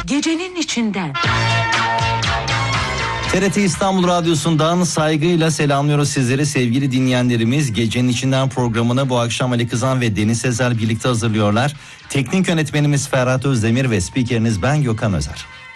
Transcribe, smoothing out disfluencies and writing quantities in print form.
Gecenin içinden. TRT İstanbul Radyosu'ndan saygıyla selamlıyoruz sizleri sevgili dinleyenlerimiz. Gecenin içinden programını bu akşam Ali Kızan ve Deniz Sezer birlikte hazırlıyorlar. Teknik yönetmenimiz Ferhat Özdemir ve spikeriniz ben Gökhan Özer.